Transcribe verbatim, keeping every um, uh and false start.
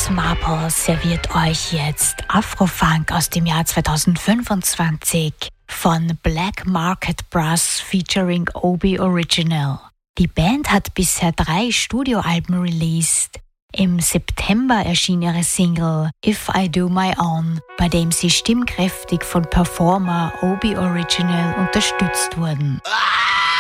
Miss Marple serviert euch jetzt Afrofunk aus dem Jahr zweitausendfünfundzwanzig von Black Market Brass featuring Obi Original. Die Band hat bisher drei Studioalben released. Im September erschien ihre Single If I Do My Own, bei dem sie stimmkräftig von Performer Obi Original unterstützt wurden. Ah!